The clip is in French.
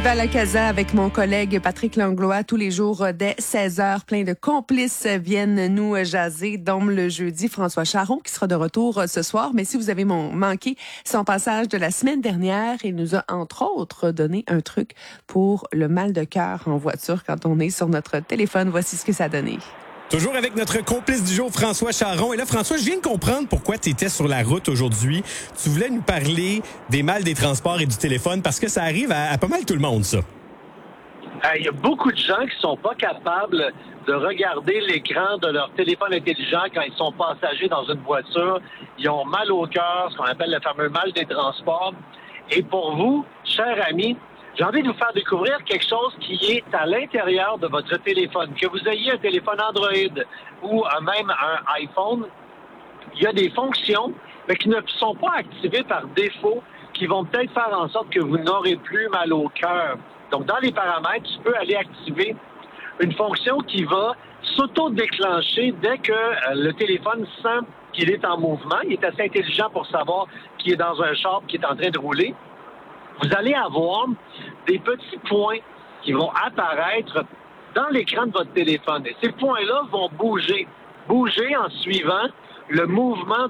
À la Casa avec mon collègue Patrick Langlois tous les jours dès 16h. Plein de complices viennent nous jaser, dont le jeudi François Charon qui sera de retour ce soir. Mais si vous avez manqué son passage de la semaine dernière, il nous a entre autres donné un truc pour le mal de cœur en voiture quand on est sur notre téléphone. Voici ce que ça a donné. Toujours avec notre complice du jour, François Charon. Et là, François, je viens de comprendre pourquoi tu étais sur la route aujourd'hui. Tu voulais nous parler des mal des transports et du téléphone parce que ça arrive à pas mal tout le monde, ça. Il y a beaucoup de gens qui sont pas capables de regarder l'écran de leur téléphone intelligent quand ils sont passagers dans une voiture. Ils ont mal au cœur, ce qu'on appelle le fameux mal des transports. Et pour vous, chers amis, j'ai envie de vous faire découvrir quelque chose qui est à l'intérieur de votre téléphone. Que vous ayez un téléphone Android ou même un iPhone, il y a des fonctions mais qui ne sont pas activées par défaut, qui vont peut-être faire en sorte que vous n'aurez plus mal au cœur. Donc, dans les paramètres, tu peux aller activer une fonction qui va s'auto-déclencher dès que le téléphone sent qu'il est en mouvement. Il est assez intelligent pour savoir qu'il est dans un char qui est en train de rouler. Vous allez avoir des petits points qui vont apparaître dans l'écran de votre téléphone. Et ces points-là vont bouger en suivant le mouvement